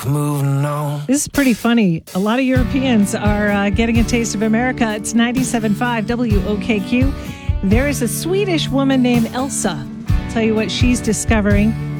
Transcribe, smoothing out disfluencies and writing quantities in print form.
moving on. This is pretty funny. A lot of Europeans are getting a taste of America. It's 97.5 WOKQ. There is a Swedish woman named Elsa. I'll tell you what she's discovering.